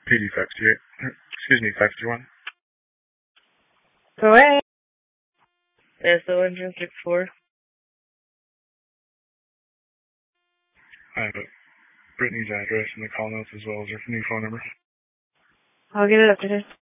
PD 528. Excuse me, 521. Go away. SO engine 64. I have Brittany's address and the call notes as well as her new phone number. I'll get it up to her.